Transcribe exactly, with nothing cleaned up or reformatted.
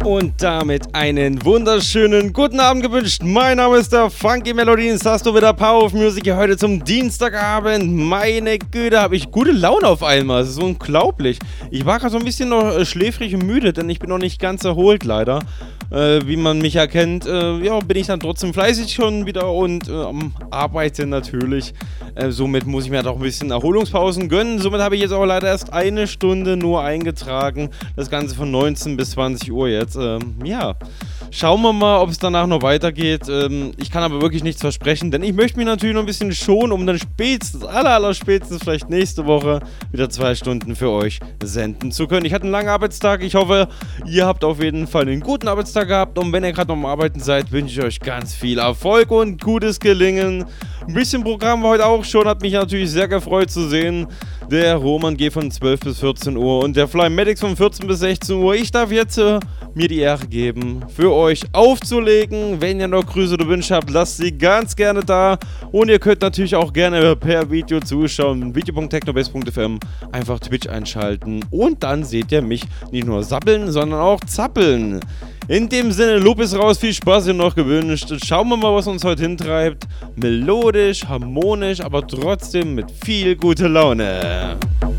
Und damit einen wunderschönen guten Abend gewünscht. Mein Name ist der Funky Melodies. Hast du wieder Power of Music hier heute zum Dienstagabend? Meine Güte, habe ich gute Laune auf einmal. Das ist unglaublich. Ich war gerade so ein bisschen noch äh, schläfrig und müde, denn ich bin noch nicht ganz erholt leider. Äh, wie man mich erkennt, äh, ja, bin ich dann trotzdem fleißig schon wieder und äh, am Arbeiten natürlich. Äh, somit muss ich mir halt auch ein bisschen Erholungspausen gönnen. Somit habe ich jetzt auch leider erst eine Stunde nur eingetragen. Das Ganze von neunzehn bis zwanzig Uhr jetzt. Ähm, ja, schauen wir mal, ob es danach noch weitergeht. Ähm, ich kann aber wirklich nichts versprechen, denn ich möchte mich natürlich noch ein bisschen schonen, um dann spätestens, aller, aller spätestens vielleicht nächste Woche wieder zwei Stunden für euch senden zu können. Ich hatte einen langen Arbeitstag. Ich hoffe, ihr habt auf jeden Fall einen guten Arbeitstag gehabt. Und wenn ihr gerade noch am Arbeiten seid, wünsche ich euch ganz viel Erfolg und gutes Gelingen. Ein bisschen Programm war heute auch schon, hat mich natürlich sehr gefreut zu sehen. Der Roman geht von zwölf bis vierzehn Uhr und der Flymatics von vierzehn bis sechzehn Uhr. Ich darf jetzt äh, mir die Ehre geben, für euch aufzulegen. Wenn ihr noch Grüße oder Wünsche habt, lasst sie ganz gerne da. Und ihr könnt natürlich auch gerne per Video zuschauen. video punkt technobase punkt f m einfach Twitch einschalten. Und dann seht ihr mich nicht nur sappeln, sondern auch zappeln. In dem Sinne, Lob ist raus, viel Spaß hier noch gewünscht. Schauen wir mal, was uns heute hintreibt. Melodisch, harmonisch, aber trotzdem mit viel guter Laune.